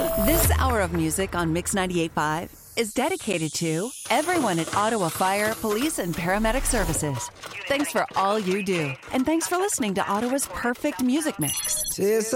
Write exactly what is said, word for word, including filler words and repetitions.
This hour of music on Mix ninety-eight point five is dedicated to everyone at Ottawa Fire, Police, and Paramedic Services. Thanks for all you do, and thanks for listening to Ottawa's perfect music mix.